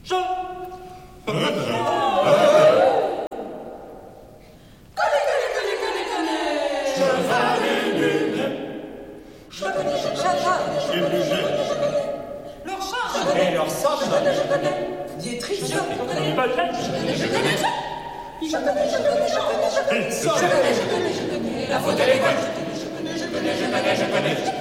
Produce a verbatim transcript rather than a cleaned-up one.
Je. Et leur sang, Dietrich, Je connais pas le fait. je connais, je connais, je connais, je connais, je connais, je connais, je connais, je connais, la faute à l'école, je connais, je connais, je connais, je connais, je connais.